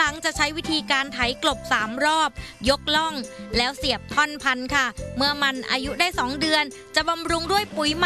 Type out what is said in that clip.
ลังจะใช้วิธีการไถกลบ3 รอบยกล่องแล้วเสียบท่อนพันธุ์ค่ะเมื่อมันอายุได้2 เดือนจะบำรุงด้วยปุ๋ย